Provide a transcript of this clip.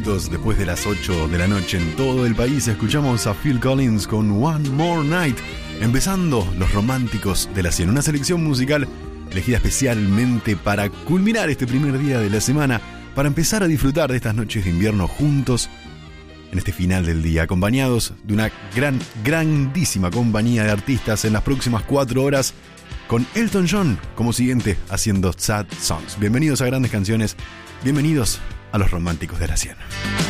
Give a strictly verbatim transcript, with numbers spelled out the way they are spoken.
minutos después de las ocho de la noche en todo el país, escuchamos a Phil Collins con One More Night, empezando Los Románticos de la cien, una selección musical elegida especialmente para culminar este primer día de la semana, para empezar a disfrutar de estas noches de invierno juntos en este final del día, acompañados de una gran, grandísima compañía de artistas en las próximas cuatro horas, con Elton John como siguiente haciendo Sad Songs. Bienvenidos a Grandes Canciones, bienvenidos a Los Románticos de la cien.